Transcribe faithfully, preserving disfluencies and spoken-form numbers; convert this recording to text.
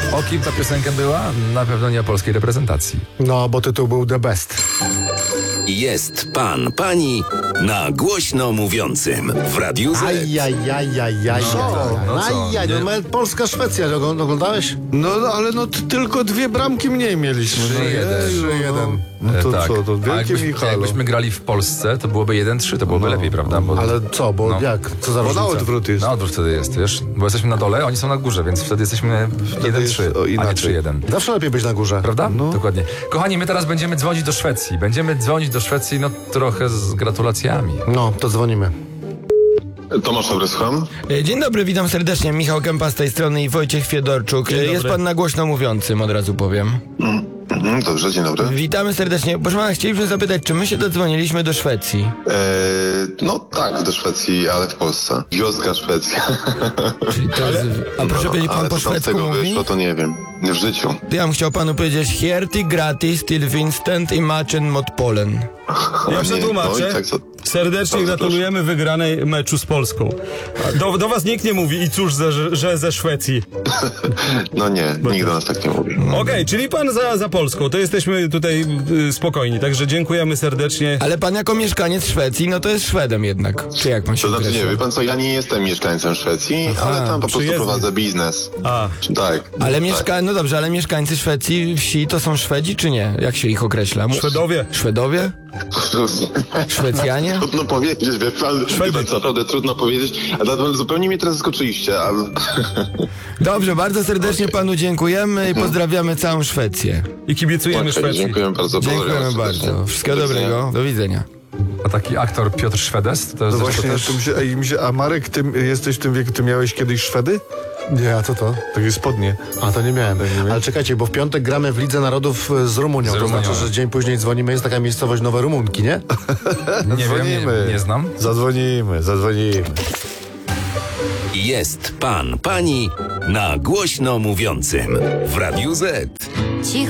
O kim ta piosenka była? Na pewno nie o polskiej reprezentacji. No, bo tytuł był The Best. Jest pan, pani na głośno mówiącym w Radiu Z. Ajajajajajaj. No co? Ajaj, no Nie- Polska-Szwecja, ogl- oglądałeś? No, no ale no t- tylko dwie bramki mniej mieliśmy. trzy jeden. trzy jeden. No E, to tak. co, to A wielkie jakbyśmy, Michalo. jakbyśmy grali w Polsce, to byłoby jeden trzy, to byłoby lepiej, prawda? Bo, Ale co, bo No. jak? Co za Bo różnica? na odwrót jest. na odwrót wtedy jest, wiesz? Bo jesteśmy na dole, oni są na górze, więc wtedy jesteśmy jeden trzy, jest, o, a nie inaczej. trzy jeden. Zawsze lepiej być na górze. Prawda? No. Dokładnie. Kochani, my teraz będziemy dzwonić do Szwecji. Będziemy dzwonić do Szwecji, no trochę z gratulacjami. No, to dzwonimy. Tomasz, dobry, słucham. Dzień dobry, witam serdecznie. Michał Kępa z tej strony i Wojciech Fiedorczuk. Jest pan na głośno mówiącym, od razu powiem. Mhm, dobrze, dzień dobry. Witamy serdecznie. Proszę pana, chcieliśmy zapytać, czy my się dodzwoniliśmy do Szwecji? Eee, no tak, do Szwecji, ale w Polsce. Wioska Szwecja. Czyli to jest... A proszę powiedzieć, pan ale po co tam z szwedzku tego mówi? wyszło, to nie wiem. W życiu. Ja bym chciał panu powiedzieć Hierty gratis till Vincent i Machen mot Polen. A Ja nie, przetłumaczę. no i tak co? Serdecznie Bardzo gratulujemy wygranej meczu z Polską. A Do, do was nikt nie mówi i cóż, ze, że ze Szwecji. No nie, nikt do nas tak nie mówi. Okej, czyli pan za, za Polską, to jesteśmy tutaj y, spokojni, także dziękujemy serdecznie. Ale pan jako mieszkaniec Szwecji, no to jest Szwedem jednak. Czy jak pan się To znaczy, nie, określa? wie pan co, ja nie jestem mieszkańcem Szwecji, ale tam po prostu przyjezdny. prowadzę biznes. A, Tak. Ale tak. mieszka... No dobrze, ale mieszkańcy Szwecji, wsi to są Szwedzi, czy nie? Jak się ich określa? Mu- Szwedowie. Szwedowie? Szwecjanie? Trudno powiedzieć, wie pan, wie pan co, naprawdę trudno powiedzieć, a zatem zupełnie mnie teraz zaskoczyliście, ale... Dobrze, bardzo serdecznie panu dziękujemy i pozdrawiamy całą Szwecję. I kibicujemy Okej, Szwecji. dziękuję bardzo. Dziękujemy pozdrawiam serdecznie. bardzo. Wszystkiego Do widzenia. dobrego. Do widzenia. A taki aktor Piotr Szwedes, to No jest właśnie, też... to mi się, ej, mi się, a Marek, ty jesteś w tym wieku, ty miałeś kiedyś Szwedy? Nie, a co to? Takie spodnie. A to nie miałem. miałeś? Ale czekajcie, bo w piątek gramy w Lidze Narodów e, z Rumunią. Z to Rumunią. znaczy, że dzień później dzwonimy. Jest taka miejscowość Nowe Rumunki, nie? Nie wiem, Dzwonimy. nie, nie znam. Zadzwonimy, zadzwonimy. Jest pan, pani na głośno mówiącym w Radiu Z. Cicho.